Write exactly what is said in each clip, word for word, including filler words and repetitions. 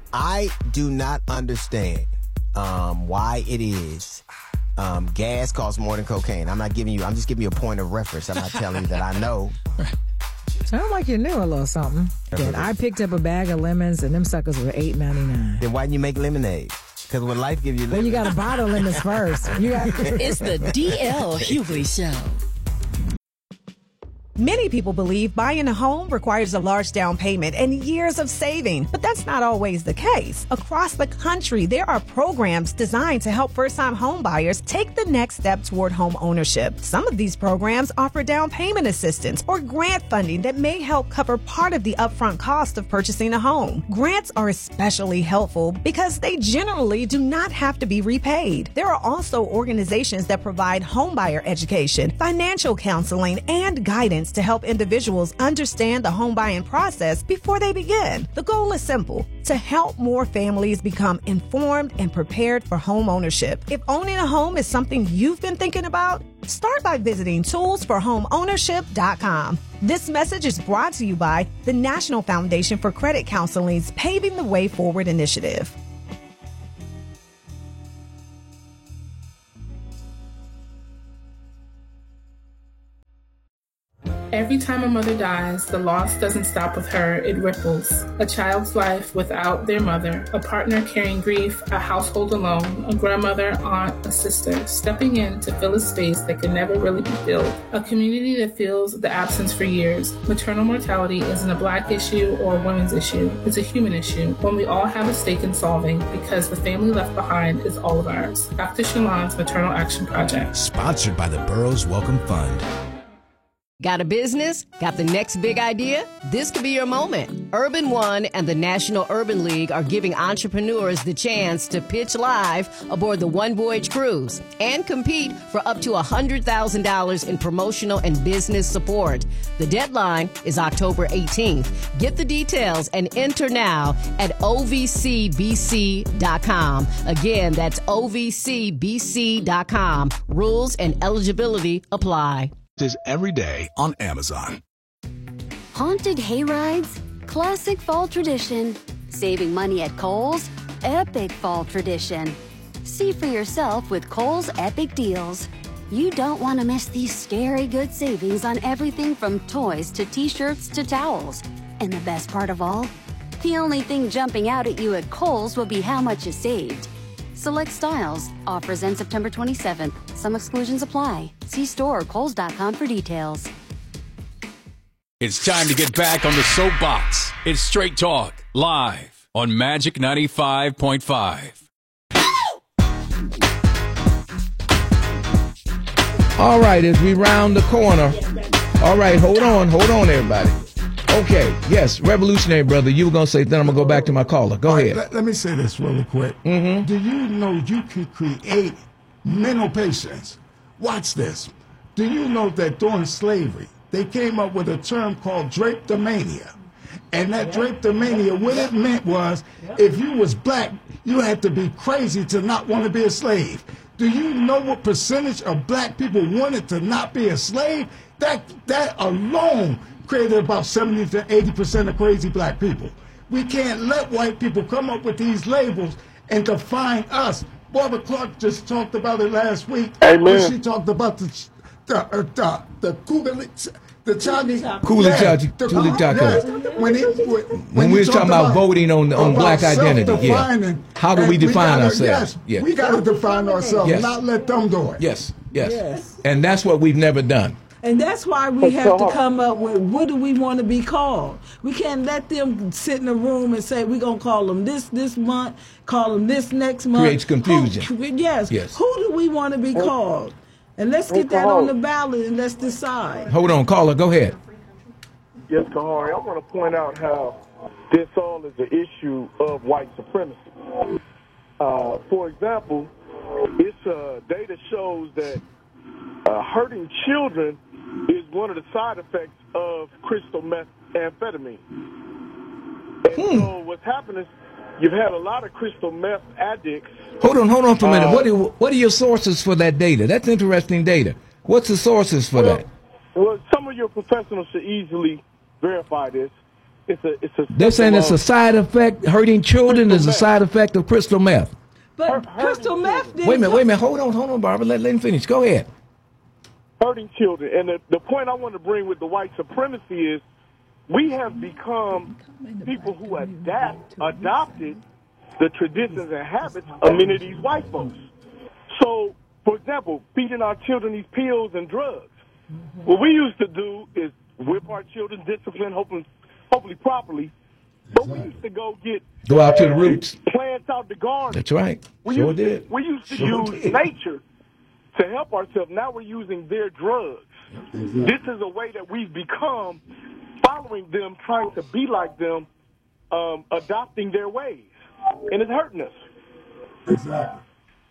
I do not understand um, why it is um, gas costs more than cocaine. I'm not giving you, I'm just giving you a point of reference. I'm not telling you that I know. Sound like you knew a little something. That I picked up a bag of lemons and them suckers were eight ninety-nine. Then why didn't you make lemonade? Because when life gives you lemons. Well, you got to buy the lemons first. You got- It's the D L Hughley Show. Many people believe buying a home requires a large down payment and years of saving, but that's not always the case. Across the country, there are programs designed to help first-time home buyers take the next step toward home ownership. Some of these programs offer down payment assistance or grant funding that may help cover part of the upfront cost of purchasing a home. Grants are especially helpful because they generally do not have to be repaid. There are also organizations that provide homebuyer education, financial counseling, and guidance to help individuals understand the home buying process before they begin. The goal is simple: to help more families become informed and prepared for home ownership. If owning a home is something you've been thinking about, start by visiting tools for home ownership dot com. This message is brought to you by the National Foundation for Credit Counseling's Paving the Way Forward initiative. Every time a mother dies, the loss doesn't stop with her, it ripples. A child's life without their mother, a partner carrying grief, a household alone, a grandmother, aunt, a sister, stepping in to fill a space that could never really be filled. A community that feels the absence for years. Maternal mortality isn't a Black issue or a women's issue. It's a human issue, one we all have a stake in solving because the family left behind is all of ours. Doctor Shalon's Maternal Action Project. Sponsored by the Burroughs Welcome Fund. Got a business? Got the next big idea? This could be your moment. Urban One and the National Urban League are giving entrepreneurs the chance to pitch live aboard the One Voyage Cruise and compete for up to one hundred thousand dollars in promotional and business support. The deadline is October eighteenth. Get the details and enter now at O V C B C dot com. Again, that's O V C B C dot com. Rules and eligibility apply. Is every day on Amazon. Haunted hayrides, classic fall tradition. Saving money at Kohl's, epic fall tradition. See for yourself with Kohl's Epic Deals. You don't want to miss these scary good savings on everything from toys to t-shirts to towels. And the best part of all? The only thing jumping out at you at Kohl's will be how much you saved. Select styles. Offers end September twenty-seventh. Some exclusions apply. See store or Kohls dot com for details. It's time to get back on the soapbox. It's Straight Talk, live on Magic ninety-five point five. All right, as we round the corner. All right, hold on, hold on, everybody. Okay, yes, revolutionary brother, you were going to say, then I'm going to go back to my caller. Go right, ahead. Let, let me say this really quick. Mm-hmm. Do you know you can create mental patients? Watch this. Do you know that during slavery, they came up with a term called drapetomania? And that drapetomania, what it meant was, if you was black, you had to be crazy to not want to be a slave. Do you know what percentage of black people wanted to not be a slave? That, that alone created about seventy to eighty percent of crazy black people. We can't let white people come up with these labels and define us. Barbara Clark just talked about it last week. Amen. When she talked about the the uh, the the Kugli, the Chagi, Kulichachi, the Kulichachi. When he when, when we was talking about, about voting on on about black identity, yeah. How do we define we gotta, ourselves? Yes, yeah. we got to define ourselves, yes. not let them do it. Yes, yes, yes. And that's what we've never done. And that's why we have to come up with what do we want to be called. We can't let them sit in a room and say we're going to call them this this month, call them this next month. Creates confusion. Who, yes. yes. Who do we want to be called? And let's get that on the ballot and let's decide. Hold on, caller, go ahead. Yes, Kahari, I want to point out how this all is an issue of white supremacy. Uh, for example, it's uh, data shows that uh, hurting children is one of the side effects of crystal methamphetamine. And hmm. so what's happening is you've had a lot of crystal meth addicts. Hold on, hold on for a minute. Uh, what, are, what are your sources for that data? That's interesting data. What's the sources for well, that? Well, some of your professionals should easily verify this. It's a it's a. They're saying it's a side effect. Hurting children is a side effect of crystal meth. But crystal meth. Wait a minute, wait a minute. Hold on, hold on, Barbara. Let, let him finish. Go ahead. Hurting children. And the, the point I want to bring with the white supremacy is we have become people who adapt, adopted the traditions and habits of many of these white folks. So, for example, feeding our children these pills and drugs. What we used to do is whip our children, discipline, hopefully, hopefully properly. But we used to go get Go out to the roots. plants out the garden. That's right. We Sure used to, did. We used to Sure use did. nature to help ourselves. Now we're using their drugs. This is a way that we've become, following them, trying to be like them, um, adopting their ways. And it's hurting us. Exactly.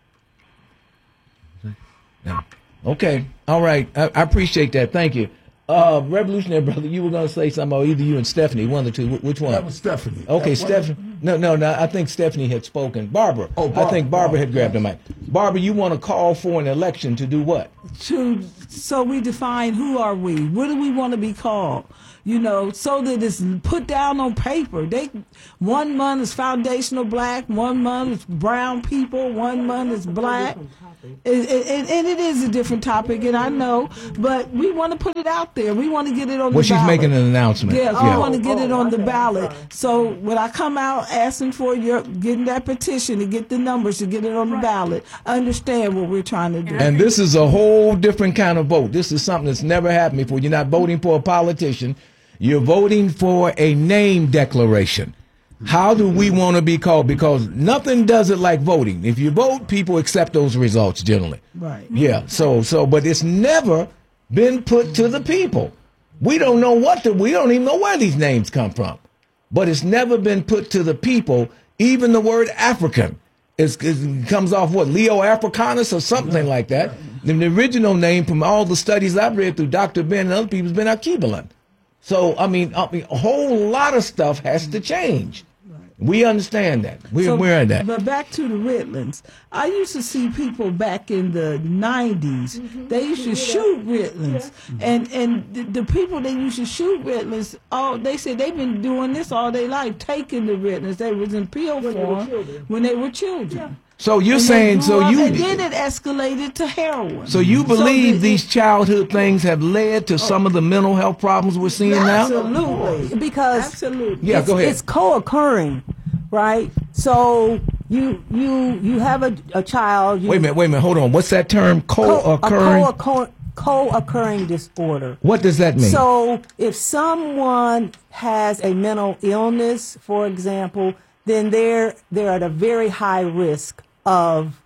Okay. All right. I, I appreciate that. Thank you. Uh, Revolutionary Brother, you were going to say something, or either you and Stephanie, one of the two. Wh- Which one? That was Stephanie. Okay, That Stephanie. No, no, no. I think Stephanie had spoken. Barbara. Oh, I Barbara, think Barbara Barbara, had grabbed the mic. Barbara, you want to call for an election to do what? To so we define who are we? What do we want to be called? You know, so that it's put down on paper. They one month is foundational black, one month is brown people, one month is black. And, and, and it is a different topic, and I know, but we want to put it out there. We want to get it on Well, the she's ballot. making an announcement. Yes, Yeah. we want to get it on the ballot. So when I come out asking for your getting that petition to get the numbers to get it on the ballot, understand what we're trying to do. And this is a whole different kind of vote. This is something that's never happened before. You're not voting for a politician. You're voting for a name declaration. How do we want to be called? Because nothing does it like voting. If you vote, people accept those results generally. Right. Yeah. So, so, but it's never been put to the people. We don't know what the, we don't even know where these names come from. But it's never been put to the people. Even the word African is, is comes off what, Leo Africanus or something like that. And the original name from all the studies I've read through Doctor Ben and other people has been Akibalan. So, I mean, I mean, a whole lot of stuff has to change. We understand that. We're So, aware of that. But back to the Ritalins. I used to see people back in the nineties. They used to shoot Ritalins, and and the, the people that used to shoot Ritalins, oh, they said they've been doing this all their life, taking the Ritalins. They was in pill form when they were children. So you're And they saying, grew so up, you, and then it escalated to heroin. so you believe the- these childhood things have led to some of the mental health problems we're seeing now? Absolutely, because absolutely. Yeah, it's, go ahead. it's co-occurring, right? So you you you have a, a child. You, Wait a minute, wait a minute, hold on. What's that term? co- Co-occurring? a co- co-occurring disorder. What does that mean? So if someone has a mental illness, for example, then they're they're at a very high risk of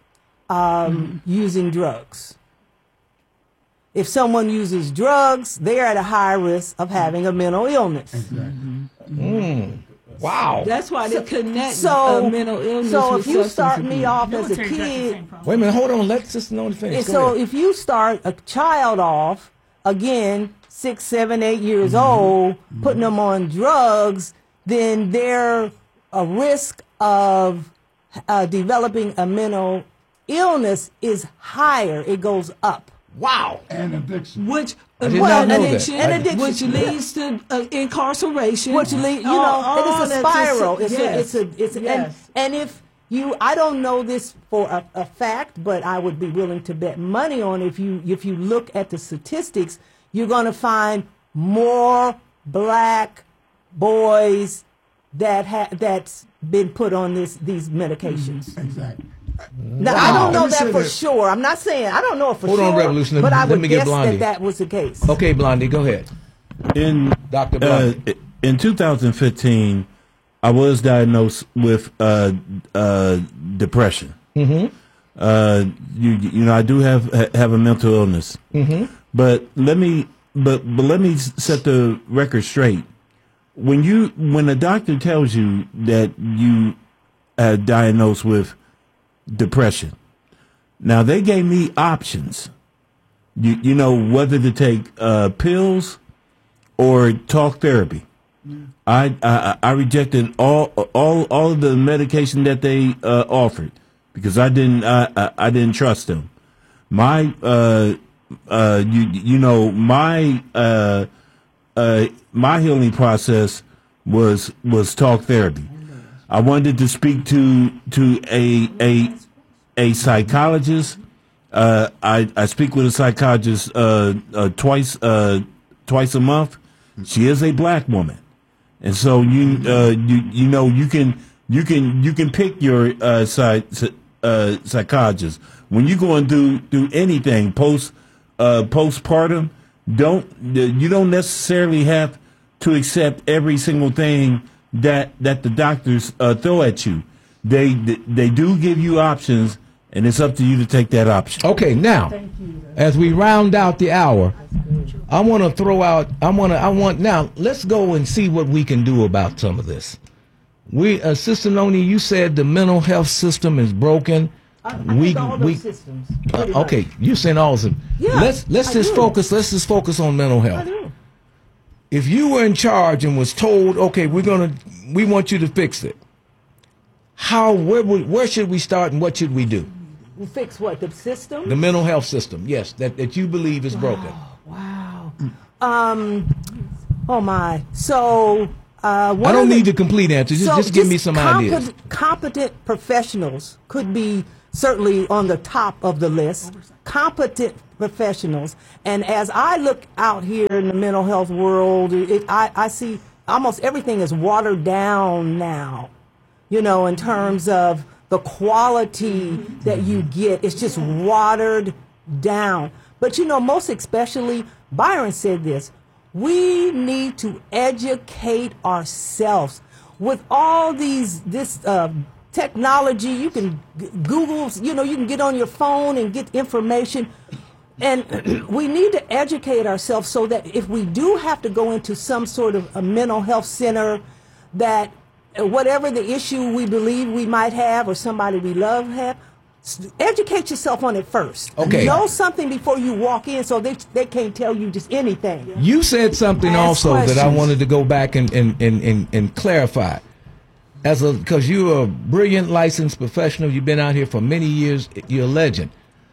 um, using drugs. If someone uses drugs, they're at a high risk of having a mental illness. Mm. Wow. That's why they connect So, uh, mental illness. so with if you substance start me abuse. off as a kid, Wait a minute, hold on. Let's just know the finish. and Go so ahead. if you start a child off, again, six, seven, eight years Mm-hmm. old, putting them on drugs, then they're a risk of uh, developing a mental illness is higher. It goes up. Wow. And addiction. Which I did well, not know addiction, that. I- addiction. which leads to uh, incarceration. Which lead, you All- know, it all is a that's spiral. It's yes. a, it's a, it's a, Yes. and, and if you, I don't know this for a, a fact, but I would be willing to bet money on if you, if you look at the statistics, you're going to find more black boys that ha- that's been put on this these medications. Exactly. Now, Wow. I don't know Let me that say for this. sure. I'm not saying I don't know it for Hold sure. on, Revolution. But I Let would me get guess Blondie. that that was the case. Okay, Blondie, go ahead. In Doctor uh, Blondie. in two thousand fifteen, I was diagnosed with uh, uh, depression. Mm-hmm. Uh, you you know I do have have a mental illness. Mm-hmm. But let me but but let me set the record straight. When you when a doctor tells you that you are diagnosed with depression, now they gave me options. You you know whether to take uh, pills or talk therapy. I, I I rejected all all all of the medication that they uh, offered because I didn't I, I, I didn't trust them. My uh uh you you know my uh uh my healing process was was talk therapy. I wanted to speak to to a a a psychologist. Uh, I I speak with a psychologist uh, uh, twice uh, twice a month. She is a black woman, and so you uh, you you know you can you can you can pick your uh, psych, uh, psychologist when you go and do do anything post uh, postpartum. Don't you don't necessarily have to accept every single thing that that the doctors uh, throw at you. They they do give you options, and it's up to you to take that option. Okay, now as we round out the hour, I want to throw out. I want to. I want now. Let's go and see what we can do about some of this. We, uh, Sister Noni, you said the mental health system is broken. I, I we think all we those systems. uh, okay. You saying all of them. Yeah, let's let's I just do. focus. Let's just focus on mental health. I do. If you were in charge and was told, okay, we're gonna, we want you to fix it. How, where, would, where should we start, and what should we do? We fix what, the system? The mental health system, yes, that, that you believe is broken. Wow. Um. Oh my. So. Uh, one I don't of the- need the complete answer. Just, so just give me some competent, ideas. Competent professionals could be certainly on the top of the list. Competent professionals. And as I look out here in the mental health world, it, I, I see almost everything is watered down now, you know, in terms of the quality that you get. It's just watered down. But, you know, most especially, Byron said this, we need to educate ourselves. With all these, this uh, technology, you can g- Google, you know, you can get on your phone and get information. And we need to educate ourselves so that if we do have to go into some sort of a mental health center, that whatever the issue we believe we might have or somebody we love have, s- educate yourself on it first. Okay. Know something before you walk in so they, they can't tell you just anything. You said something Ask also that I questions. wanted to go back and, and, and, and, and clarify. As a, because you're a brilliant licensed professional, you've been out here for many years, you're a legend.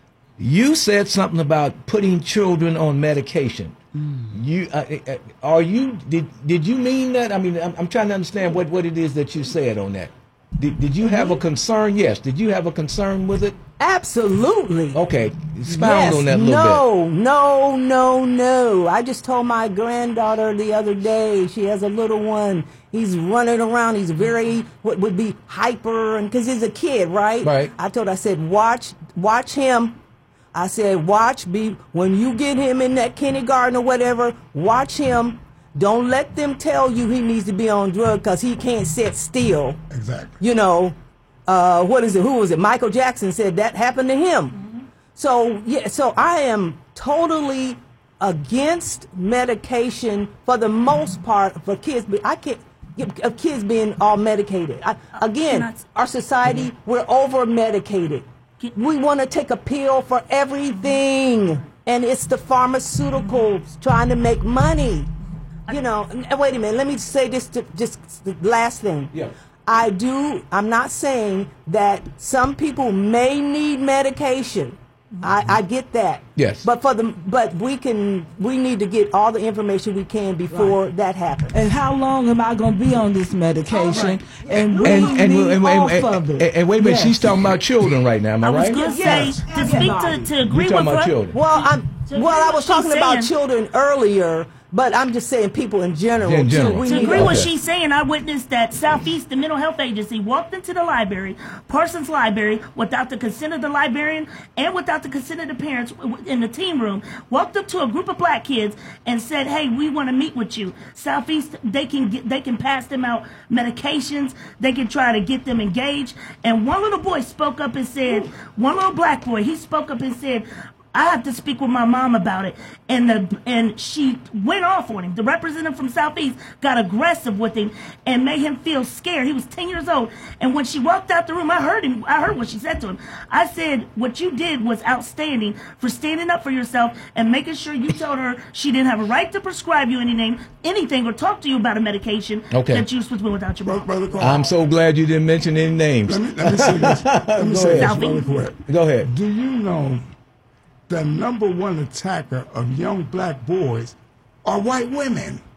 You said something about putting children on medication. Mm. You uh, uh, are you did did you mean that? I mean, I'm, I'm trying to understand what, what it is that you said on that. Did did you have a concern? Yes. Did you have a concern with it? Absolutely. Okay. Expound Yes. on that a little no, No, no, no, I just told my granddaughter the other day, she has a little one. He's running around. He's very, what would be hyper, and because he's a kid, right? Right. I told her, I said, watch, watch him. I said, watch, be when you get him in that kindergarten or whatever, watch him. Don't let them tell you he needs to be on drugs because he can't sit still. Exactly. You know, uh, what is it? Who was it? Michael Jackson said that happened to him. Mm-hmm. So, yeah, so I am totally against medication for the most part for kids. But I can't, of kids being all medicated. I, again, our society, we're over medicated. We want to take a pill for everything, and it's the pharmaceuticals trying to make money. You know, and wait a minute, let me say this, to, just the last thing. Yeah. I do, I'm not saying that some people may need medication. I, I get that. Yes. But for the but we can we need to get all the information we can before Right. that happens. And how long am I going to be on this medication? Right. And we And and, need and, off and, of and, it. and wait a minute, Yes. she's talking about children right now. Am I, I was right? going to say, Yes. to speak to, to agree You talking with about her. children? Well, I'm To agree well. I with was what talking she's about saying. children earlier, but I'm just saying people in general. In too. general. We To need agree Okay. with what she's saying, I witnessed that Southeast, the mental health agency, walked into the library, Parsons Library, without the consent of the librarian and without the consent of the parents in the team room, walked up to a group of black kids and said, "Hey, we want to meet with you." Southeast, they can get, they can pass them out medications, they can try to get them engaged. And one little boy spoke up and said, one little black boy, he spoke up and said, "I have to speak with my mom about it." And the and she went off on him. The representative from Southeast got aggressive with him and made him feel scared. He was ten years old. And when she walked out the room, I heard him. I heard what she said to him. I said, "What you did was outstanding for standing up for yourself and making sure you told her she didn't have a right to prescribe you anything, anything or talk to you about a medication Okay. that you were supposed to be without your mom." Brother Carl, I'm so glad you didn't mention any names. let me, let me say this. Let me Go say ahead. this really quick. Go ahead. Do you know the number one attacker of young black boys are white women?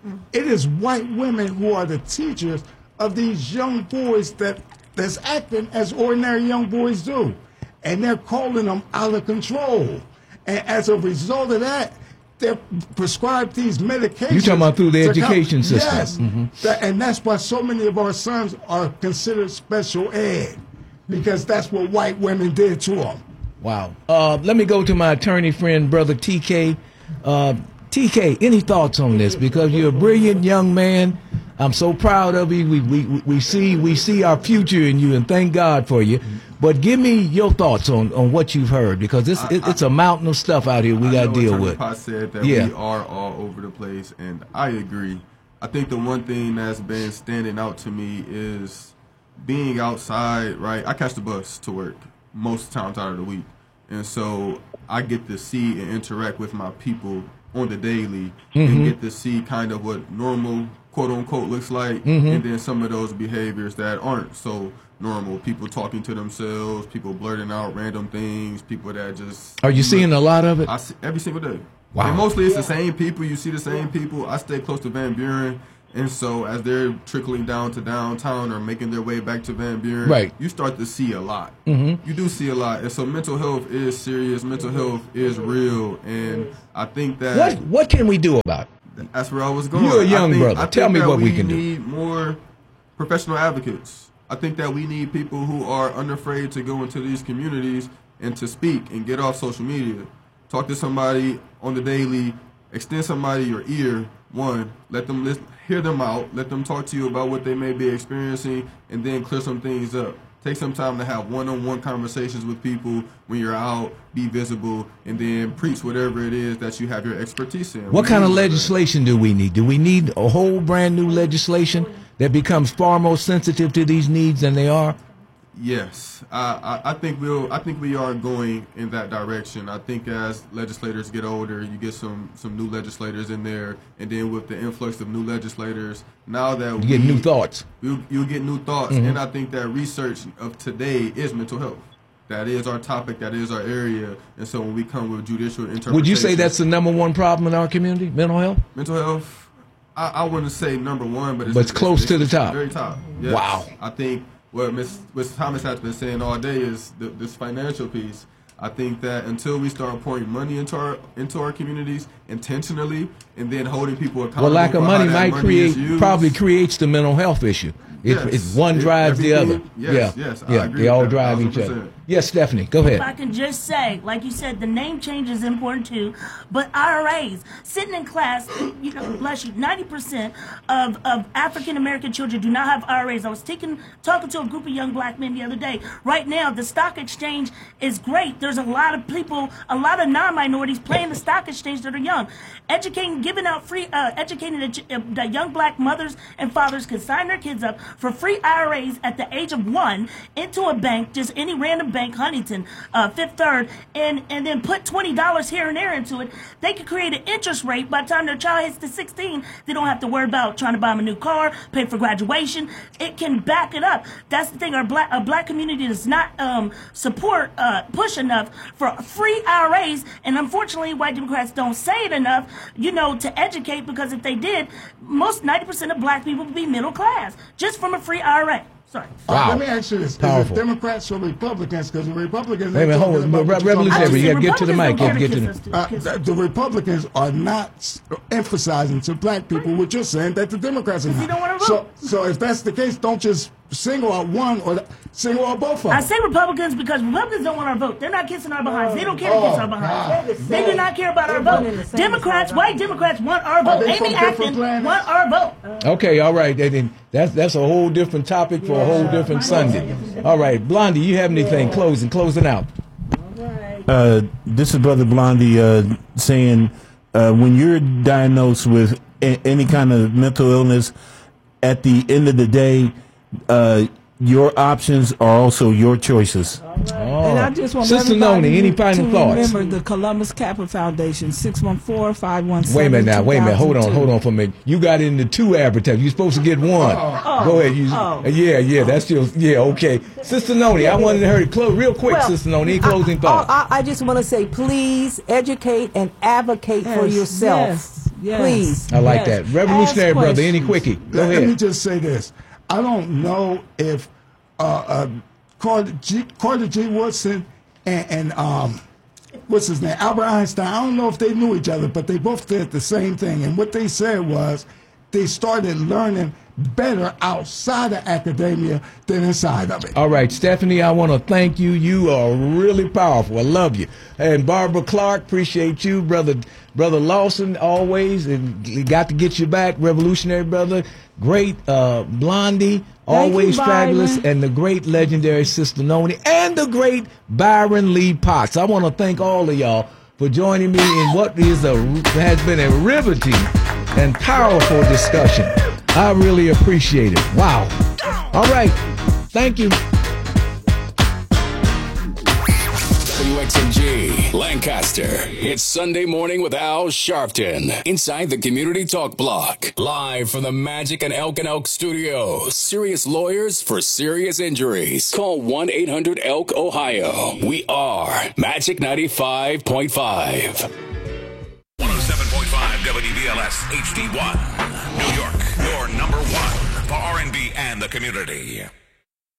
It is white women who are the teachers of these young boys that that's acting as ordinary young boys do. And they're calling them out of control. And as a result of that, they're prescribed these medications. You're talking about through the to education come, system. Yes. Mm-hmm. That, and that's why so many of our sons are considered special ed, because that's what white women did to them. Wow. Uh, let me go to my attorney friend, Brother T K. Uh, T K, any thoughts on this? Because you're a brilliant young man. I'm so proud of you. We, we, we, see, we see our future in you, and thank God for you. But give me your thoughts on, on what you've heard, because it's, it, it's a mountain of stuff out here we got to deal with. I said that yeah. we are all over the place, and I agree. I think the one thing that's been standing out to me is being outside, right? I catch the bus to work most times out of the week. And so I get to see and interact with my people on the daily mm-hmm. and get to see kind of what normal, quote unquote, looks like. Mm-hmm. And then some of those behaviors that aren't so normal. People talking to themselves, people blurting out random things, people that just... Are you seeing know, a lot of it? I see every single day. Wow. And mostly it's yeah. the same people. You see the same people. I stay close to Van Buren. And so as they're trickling down to downtown or making their way back to Van Buren, right. you start to see a lot. Mm-hmm. You do see a lot. And so mental health is serious. Mental health is real. And I think that... What What can we do about it? That's where I was going. You're a young think, brother. Tell me what we, we can do. We need more professional advocates. I think that we need people who are unafraid to go into these communities and to speak and get off social media. Talk to somebody on the daily. Extend somebody your ear. One, let them listen, hear them out. Let them talk to you about what they may be experiencing, and then clear some things up. Take some time to have one-on-one conversations with people when you're out. Be visible, and then preach whatever it is that you have your expertise in. What we kind of legislation do we need? Do we need a whole brand new legislation that becomes far more sensitive to these needs than they are? Yes, I, I, I think we'll. I think we are going in that direction. I think as legislators get older, you get some, some new legislators in there, and then with the influx of new legislators, now that you we get new thoughts, you you'll get new thoughts, mm-hmm. and I think that research of today is mental health. That is our topic. That is our area, and so when we come with judicial interpretation, would you say that's the number one problem in our community? Mental health. Mental health. I, I wouldn't say number one, but it's, but it's close it's, to it's the top. Very top. Yes. Wow. I think. What Miz Thomas has been saying all day is the, this financial piece. I think that until we start pouring money into our into our communities intentionally, and then holding people accountable, well, lack of money might money create probably creates the mental health issue. It, yes. It's one drives the other. Yes, yeah, yes, yeah. I agree They all with that, drive each other. Yes, Stephanie, go ahead. If I can just say, like you said, the name change is important too, but I R As, sitting in class, you know, bless you, ninety percent of, of African-American children do not have I R As. I was taking, talking to a group of young black men the other day. Right now, the stock exchange is great. There's a lot of people, a lot of non-minorities playing the stock exchange that are young. Educating, giving out free, uh, educating the, uh, the young black mothers and fathers can sign their kids up for free I R As at the age of one into a bank, just any random bank, Huntington, uh, Fifth Third, and, and then put twenty dollars here and there into it. They could create an interest rate by the time their child hits the sixteen. They don't have to worry about trying to buy them a new car, pay for graduation. It can back it up. That's the thing. Our black, our black community does not um, support, uh, push enough for free I R As, and unfortunately, white Democrats don't say it enough, you know, to educate, because if they did, most ninety percent of black people would be middle class just from a free I R A. Sorry. Wow. Let me ask you this. Powerful. Is it Democrats or Republicans? Because the Republicans... Wait a minute, hold on. Revolutionary, you got to get to the mic. You got to get to the... Uh, the, the Republicans are not emphasizing to black people what you're saying that the Democrats are not. You don't want to vote. So, so if that's the case, don't just single out one or single out both of them. I say Republicans because Republicans don't want our vote. They're not kissing our behinds. They don't care to kiss our behinds. They do not care about our vote. Democrats, white Democrats want our vote. Amy Acton want our vote. Okay, all right. That's that's a whole different topic for a whole different Sunday. All right, Blondie, you have anything closing, closing out? Uh, this is Brother Blondie uh, saying uh, when you're diagnosed with a- any kind of mental illness, at the end of the day, uh, your options are also your choices. Oh. And I just want Sister everybody Noni, any to final thoughts? remember the Columbus Kappa Foundation, six one four, five one seven, Wait a minute now, wait a minute, hold on, hold on for a minute. You got into two advertisements. You're supposed to get one. Oh. Go ahead. You, Oh. Yeah, yeah, that's your, yeah, okay. Sister Noni, I wanted her to close real quick, Well, Sister Noni, any closing I, thoughts? I, I just want to say, please educate and advocate for Yes, yourself. yes. Yes. Please. I like Yes. that. Revolutionary Ask brother, any questions. quickie? Go Let, ahead. let me just say this. I don't know if uh, uh, Carter G, Carter G. Woodson and, and um, what's his name, Albert Einstein, I don't know if they knew each other, but they both did the same thing. And what they said was they started learning better outside of academia than inside of it. All right, Stephanie, I want to thank you. You are really powerful. I love you. And Barbara Clark, appreciate you. Brother Brother Lawson, always. And got to get you back. Revolutionary brother. Great uh, Blondie, always you, fabulous. Byron. And the great legendary Sister Noni. And the great Byron Lee Potts. I want to thank all of y'all for joining me in what is a has been a riveting and powerful discussion. I really appreciate it. Wow. All right. Thank you. W X M G, Lancaster. It's Sunday Morning with Al Sharpton. Inside the Community Talk Block. Live from the Magic and Elk and Elk studio. Serious lawyers for serious injuries. Call one eight hundred elk Ohio. We are Magic ninety-five point five. one oh seven point five W B L S H D one. New York, your number one for R and B and the community.